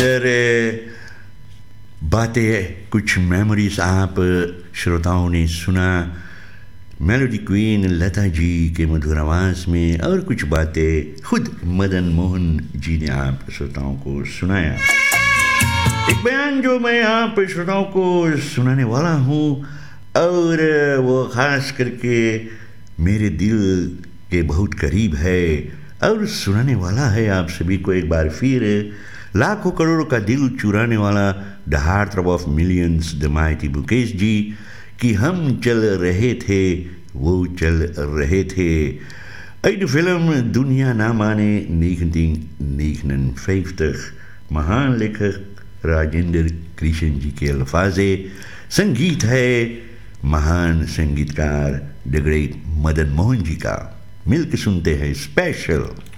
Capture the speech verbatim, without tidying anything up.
अरे बातें, कुछ मेमोरीज आप श्रोताओं ने सुना मेलोडी क्वीन लता जी के मधुर आवाज़ में, और कुछ बातें खुद मदन मोहन जी ने आप श्रोताओं को सुनाया। एक बयान जो मैं आप श्रोताओं को सुनाने वाला हूँ, और वो ख़ास करके मेरे दिल के बहुत करीब है, और सुनाने वाला है आप सभी को एक बार फिर लाखों करोड़ों का दिल चुराने वाला the heart of millions the mighty Mukesh ji कि हम चल रहे थे वो चल रहे थे। Uit de film Dunia na Mane negentien negenenvijftig, महान लेखक राजेंद्र कृष्ण जी के अल्फाजे, संगीत है महान संगीतकार द ग्रेट मदन मोहन जी का। मिलकर सुनते हैं स्पेशल